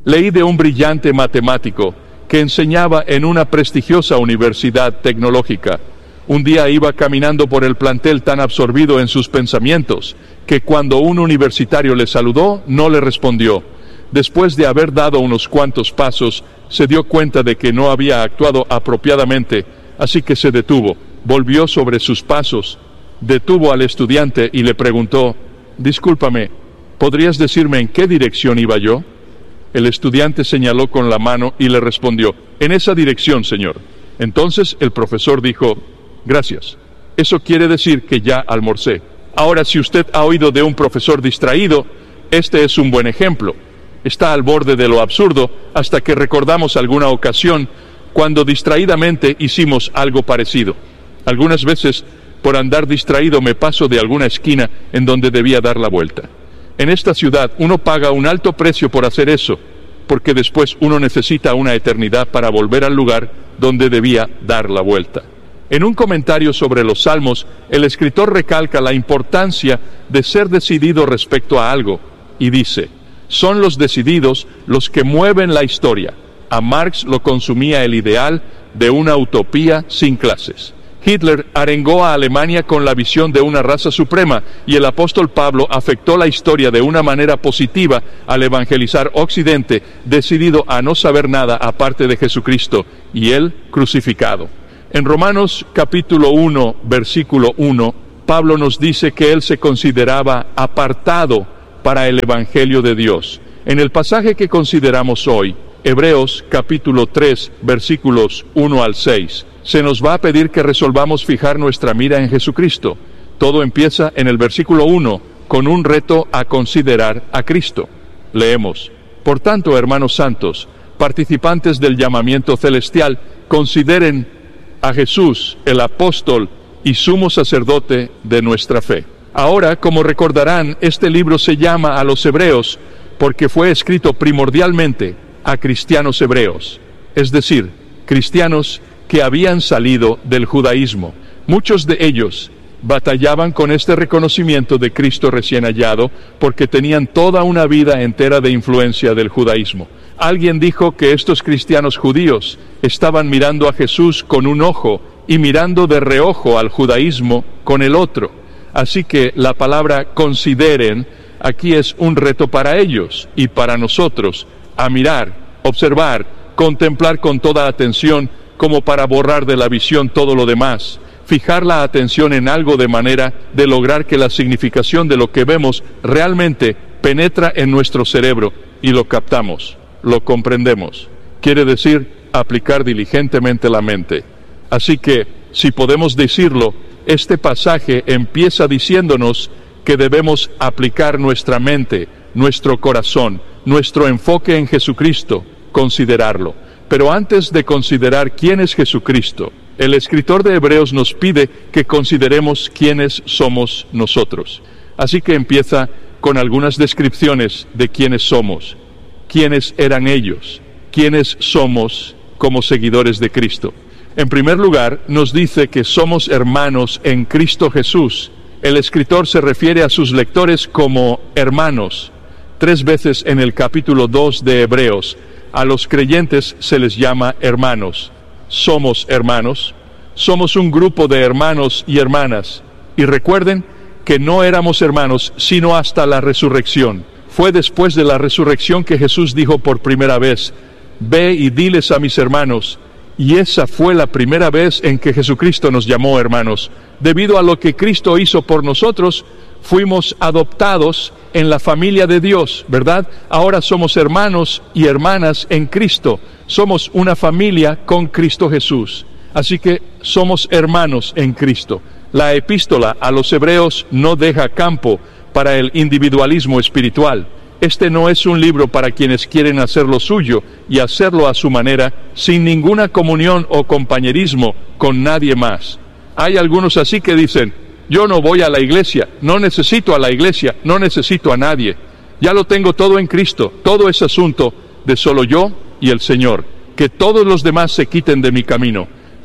Leí de un brillante matemático que enseñaba en una prestigiosa universidad tecnológica. Un día iba caminando por el plantel tan absorbido en sus pensamientos que cuando un universitario le saludó, no le respondió. Después de haber dado unos cuantos pasos, se dio cuenta de que no había actuado apropiadamente, así que se detuvo, volvió sobre sus pasos, detuvo al estudiante y le preguntó: «Discúlpame, ¿podrías decirme en qué dirección iba yo?». El estudiante señaló con la mano y le respondió: «En esa dirección, señor». Entonces el profesor dijo: «Gracias. Eso quiere decir que ya almorcé». Ahora, si usted ha oído de un profesor distraído, este es un buen ejemplo. Está al borde de lo absurdo hasta que recordamos alguna ocasión cuando distraídamente hicimos algo parecido. Algunas veces, por andar distraído, me paso de alguna esquina en donde debía dar la vuelta. En esta ciudad uno paga un alto precio por hacer eso, porque después uno necesita una eternidad para volver al lugar donde debía dar la vuelta. En un comentario sobre los Salmos, el escritor recalca la importancia de ser decidido respecto a algo, y dice: «Son los decididos los que mueven la historia». A Marx lo consumía el ideal de una utopía sin clases. Hitler arengó a Alemania con la visión de una raza suprema, y el apóstol Pablo afectó la historia de una manera positiva al evangelizar Occidente, decidido a no saber nada aparte de Jesucristo y Él crucificado. En Romanos capítulo 1, versículo 1, Pablo nos dice que él se consideraba apartado para el Evangelio de Dios. En el pasaje que consideramos hoy, Hebreos capítulo 3, versículos 1 al 6, se nos va a pedir que resolvamos fijar nuestra mira en Jesucristo. Todo empieza en el versículo 1, con un reto a considerar a Cristo. Leemos: «Por tanto, hermanos santos, participantes del llamamiento celestial, consideren a Jesús, el apóstol y sumo sacerdote de nuestra fe». Ahora, como recordarán, este libro se llama a los hebreos porque fue escrito primordialmente a cristianos hebreos, es decir, cristianos que habían salido del judaísmo. Muchos de ellos batallaban con este reconocimiento de Cristo recién hallado porque tenían toda una vida entera de influencia del judaísmo. Alguien dijo que estos cristianos judíos estaban mirando a Jesús con un ojo y mirando de reojo al judaísmo con el otro. Así que la palabra consideren aquí es un reto para ellos y para nosotros, a mirar, observar, contemplar con toda atención, como para borrar de la visión todo lo demás, fijar la atención en algo de manera de lograr que la significación de lo que vemos realmente penetra en nuestro cerebro y lo captamos, lo comprendemos. Quiere decir, aplicar diligentemente la mente. Así que, si podemos decirlo, este pasaje empieza diciéndonos que debemos aplicar nuestra mente, nuestro corazón, nuestro enfoque en Jesucristo, considerarlo. Pero antes de considerar quién es Jesucristo, el escritor de Hebreos nos pide que consideremos quiénes somos nosotros. Así que empieza con algunas descripciones de quiénes somos, quiénes eran ellos, quiénes somos como seguidores de Cristo. En primer lugar, nos dice que somos hermanos en Cristo Jesús. El escritor se refiere a sus lectores como hermanos. 3 veces en el capítulo 2 de Hebreos, a los creyentes se les llama hermanos. Somos hermanos, somos un grupo de hermanos y hermanas. Y recuerden que no éramos hermanos sino hasta la resurrección. Fue después de la resurrección que Jesús dijo por primera vez: «Ve y diles a mis hermanos». Y esa fue la primera vez en que Jesucristo nos llamó hermanos. Debido a lo que Cristo hizo por nosotros, fuimos adoptados en la familia de Dios, ¿verdad? Ahora somos hermanos y hermanas en Cristo. Somos una familia con Cristo Jesús. Así que somos hermanos en Cristo. La epístola a los hebreos no deja campo para el individualismo espiritual. Este no es un libro para quienes quieren hacer lo suyo y hacerlo a su manera, sin ninguna comunión o compañerismo con nadie más. Hay algunos así que dicen: yo no voy a la iglesia, no necesito a la iglesia, no necesito a nadie. Ya lo tengo todo en Cristo, todo es asunto de solo yo y el Señor. Que todos los demás se quiten de mi camino.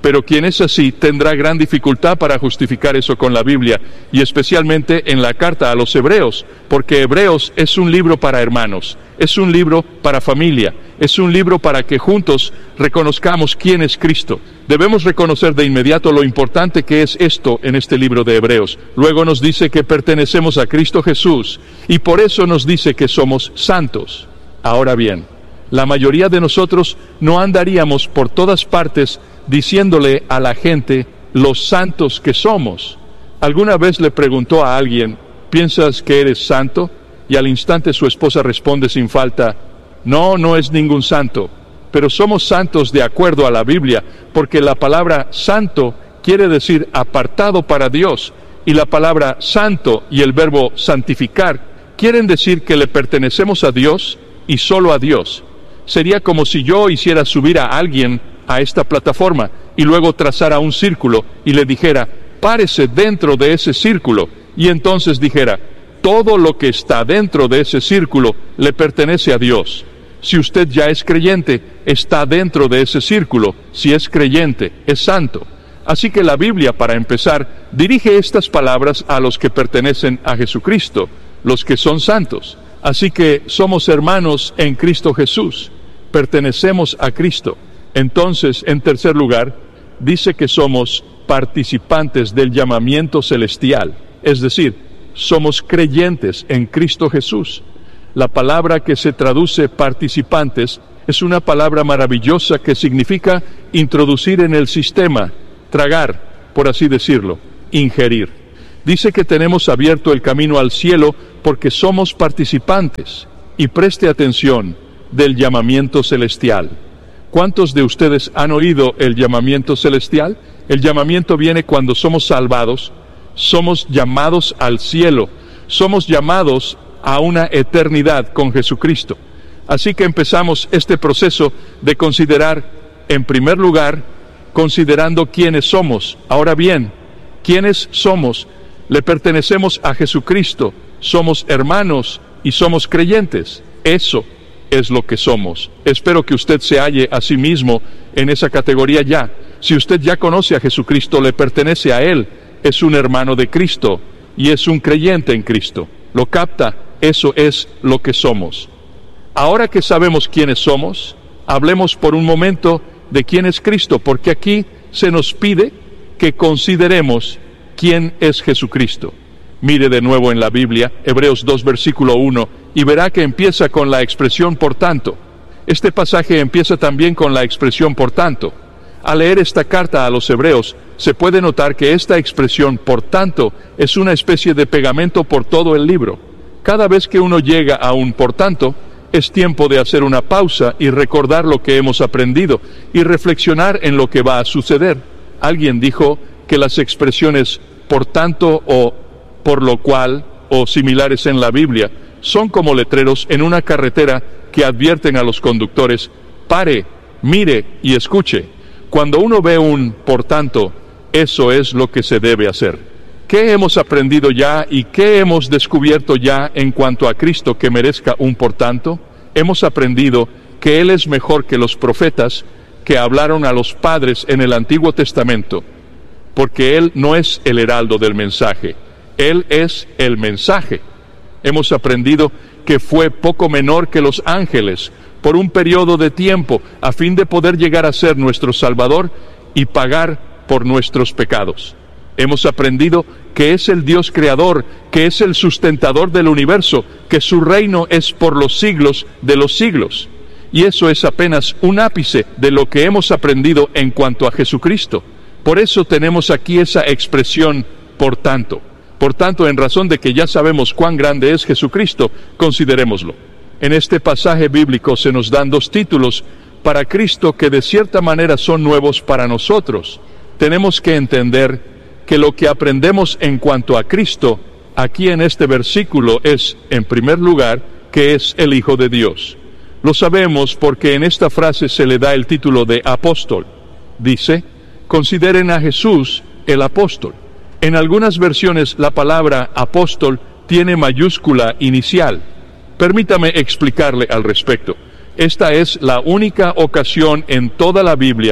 Pero quien es así tendrá gran dificultad para justificar eso con la Biblia, y especialmente en la carta a los Hebreos, porque Hebreos es un libro para hermanos, es un libro para familia, es un libro para que juntos reconozcamos quién es Cristo. Debemos reconocer de inmediato lo importante que es esto en este libro de Hebreos. Luego nos dice que pertenecemos a Cristo Jesús, y por eso nos dice que somos santos. Ahora bien, la mayoría de nosotros no andaríamos por todas partes diciéndole a la gente los santos que somos. ¿Alguna vez le preguntó a alguien, ¿piensas que eres santo? Y al instante su esposa responde sin falta, no, no es ningún santo. Pero somos santos de acuerdo a la Biblia, porque la palabra santo quiere decir apartado para Dios, y la palabra santo y el verbo santificar quieren decir que le pertenecemos a Dios y solo a Dios. Sería como si yo hiciera subir a alguien a esta plataforma y luego trazara un círculo y le dijera, párese dentro de ese círculo, y entonces dijera, todo lo que está dentro de ese círculo le pertenece a Dios. Si usted ya es creyente, está dentro de ese círculo. Si es creyente, es santo. Así que la Biblia, para empezar, dirige estas palabras a los que pertenecen a Jesucristo, los que son santos. Así que somos hermanos en Cristo Jesús, pertenecemos a Cristo. Entonces, en tercer lugar, dice que somos participantes del llamamiento celestial, es decir, somos creyentes en Cristo Jesús. La palabra que se traduce participantes es una palabra maravillosa que significa introducir en el sistema, tragar, por así decirlo, ingerir. Dice que tenemos abierto el camino al cielo porque somos participantes, y preste atención, del llamamiento celestial. ¿Cuántos de ustedes han oído el llamamiento celestial? El llamamiento viene cuando somos salvados, somos llamados al cielo, somos llamados a una eternidad con Jesucristo. Así que empezamos este proceso de considerar, en primer lugar, considerando quiénes somos. Ahora bien, ¿quiénes somos? Le pertenecemos a Jesucristo, somos hermanos y somos creyentes. Eso es lo que somos. Espero que usted se halle a sí mismo en esa categoría ya. Si usted ya conoce a Jesucristo, le pertenece a Él, es un hermano de Cristo y es un creyente en Cristo. ¿Lo capta? Eso es lo que somos. Ahora que sabemos quiénes somos, hablemos por un momento de quién es Cristo, porque aquí se nos pide que consideremos quién es Jesucristo. Mire de nuevo en la Biblia, Hebreos 2, versículo 1, y verá que empieza con la expresión por tanto. Este pasaje empieza también con la expresión por tanto. Al leer esta carta a los Hebreos, se puede notar que esta expresión por tanto es una especie de pegamento por todo el libro. Cada vez que uno llega a un por tanto, es tiempo de hacer una pausa y recordar lo que hemos aprendido y reflexionar en lo que va a suceder. Alguien dijo que las expresiones por tanto o por lo cual o similares en la Biblia son como letreros en una carretera que advierten a los conductores, pare, mire y escuche. Cuando uno ve un por tanto, eso es lo que se debe hacer. ¿Qué hemos aprendido ya y qué hemos descubierto ya en cuanto a Cristo que merezca un por tanto? Hemos aprendido que Él es mejor que los profetas que hablaron a los padres en el Antiguo Testamento, porque Él no es el heraldo del mensaje, Él es el mensaje. Hemos aprendido que fue poco menor que los ángeles por un periodo de tiempo a fin de poder llegar a ser nuestro Salvador y pagar por nuestros pecados. Hemos aprendido que es el Dios creador, que es el sustentador del universo, que su reino es por los siglos de los siglos. Y eso es apenas un ápice de lo que hemos aprendido en cuanto a Jesucristo. Por eso tenemos aquí esa expresión, por tanto. Por tanto, en razón de que ya sabemos cuán grande es Jesucristo, considerémoslo. En este pasaje bíblico se nos dan dos títulos para Cristo que de cierta manera son nuevos para nosotros. Tenemos que entender que lo que aprendemos en cuanto a Cristo, aquí en este versículo, es, en primer lugar, que es el Hijo de Dios. Lo sabemos porque en esta frase se le da el título de apóstol. Dice, consideren a Jesús el apóstol. En algunas versiones la palabra apóstol tiene mayúscula inicial. Permítame explicarle al respecto. Esta es la única ocasión en toda la Biblia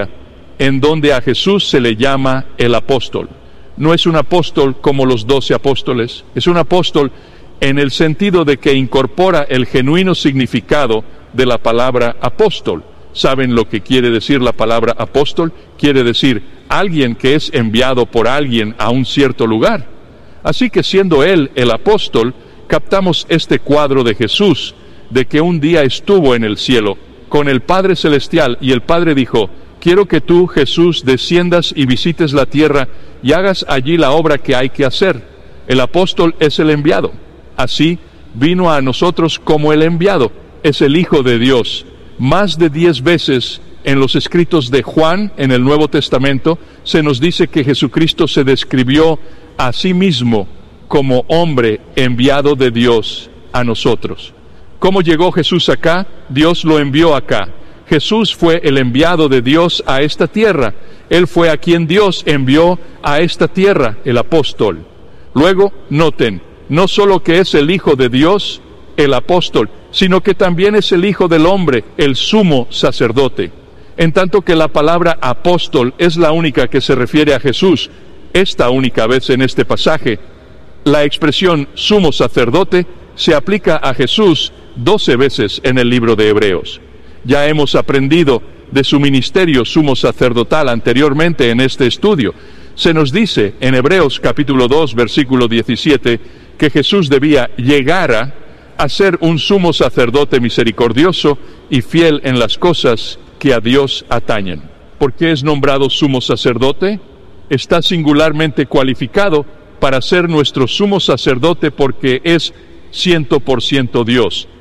en donde a Jesús se le llama el apóstol. No es un apóstol como los 12 apóstoles, es un apóstol en el sentido de que incorpora el genuino significado de la palabra apóstol. ¿Saben lo que quiere decir la palabra apóstol? Quiere decir alguien que es enviado por alguien a un cierto lugar. Así que siendo él el apóstol, captamos este cuadro de Jesús, de que un día estuvo en el cielo con el Padre Celestial y el Padre dijo: quiero que tú, Jesús, desciendas y visites la tierra y hagas allí la obra que hay que hacer. El apóstol es el enviado. Así vino a nosotros como el enviado, es el Hijo de Dios. Más de 10 veces en los escritos de Juan, en el Nuevo Testamento, se nos dice que Jesucristo se describió a sí mismo como hombre enviado de Dios a nosotros. ¿Cómo llegó Jesús acá? Dios lo envió acá. Jesús fue el enviado de Dios a esta tierra. Él fue a quien Dios envió a esta tierra, el apóstol. Luego, noten, no solo que es el Hijo de Dios, el apóstol, sino que también es el Hijo del hombre, el sumo sacerdote. En tanto que la palabra apóstol es la única que se refiere a Jesús, esta única vez en este pasaje, la expresión sumo sacerdote se aplica a Jesús 12 veces en el libro de Hebreos. Ya hemos aprendido de su ministerio sumo sacerdotal anteriormente en este estudio. Se nos dice en Hebreos capítulo 2, versículo 17, que Jesús debía llegar a ser un sumo sacerdote misericordioso y fiel en las cosas que a Dios atañen. ¿Por qué es nombrado sumo sacerdote? Está singularmente cualificado para ser nuestro sumo sacerdote porque es 100% Dios.